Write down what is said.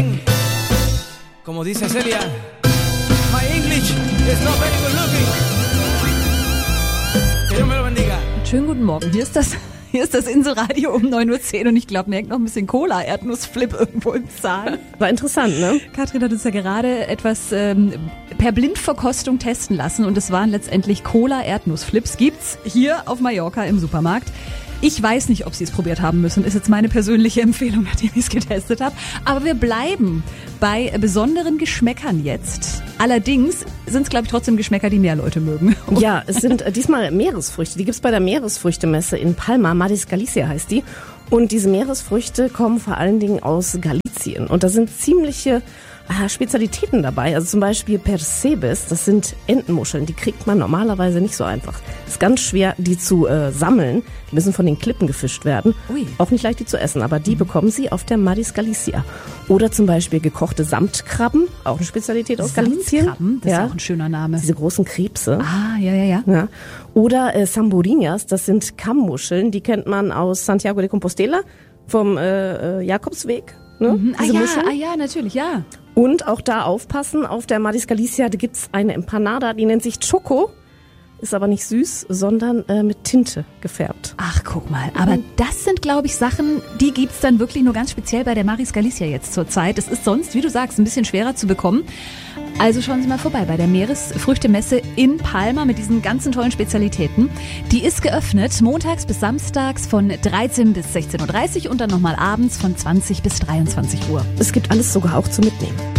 Como dice Celia, my English is not very good looking. Que Dios me lo bendiga. Schönen guten Morgen. Hier ist das Inselradio um 9.10 Uhr und ich glaube, mir hängt noch ein bisschen Cola-Erdnussflip irgendwo im Zahn. War interessant, ne? Katrin hat uns ja gerade etwas per Blindverkostung testen lassen und es waren letztendlich Cola-Erdnussflips. Gibt's hier auf Mallorca im Supermarkt. Ich weiß nicht, ob Sie es probiert haben müssen. Ist jetzt meine persönliche Empfehlung, nachdem ich es getestet habe. Aber wir bleiben bei besonderen Geschmäckern jetzt. Allerdings sind es, glaube ich, trotzdem Geschmäcker, die mehr Leute mögen. Ja, es sind diesmal Meeresfrüchte. Die gibt's bei der Meeresfrüchtemesse in Palma. Maris Galicia heißt die. Und diese Meeresfrüchte kommen vor allen Dingen aus Galicien. Und da sind ziemliche Spezialitäten dabei. Also zum Beispiel Percebes, das sind Entenmuscheln. Die kriegt man normalerweise nicht so einfach. Es ist ganz schwer, die zu sammeln. Die müssen von den Klippen gefischt werden. Ui. Auch nicht leicht, die zu essen, aber die bekommen sie auf der Maris Galicia. Oder zum Beispiel gekochte Samtkrabben, auch eine Spezialität aus Galicien. Samtkrabben, das ist auch ein schöner Name. Diese großen Krebse. Ah, ja. Ja. Oder Samburinas, das sind Kammmuscheln, die kennt man aus Santiago de Compostela vom Jakobsweg. Ne? Diese Muscheln. Ja, natürlich, ja. Und auch da aufpassen, auf der Maris Galicia, da gibt's eine Empanada, die nennt sich Choco, ist aber nicht süß, sondern mit Tinte gefärbt. Ach, guck mal. Aber das sind, glaube ich, Sachen, die gibt's dann wirklich nur ganz speziell bei der Maris Galicia jetzt zur Zeit. Es ist sonst, wie du sagst, ein bisschen schwerer zu bekommen. Also schauen Sie mal vorbei bei der Meeresfrüchtemesse in Palma mit diesen ganzen tollen Spezialitäten. Die ist geöffnet montags bis samstags von 13 bis 16.30 Uhr und dann nochmal abends von 20 bis 23 Uhr. Es gibt alles sogar auch zu mitnehmen.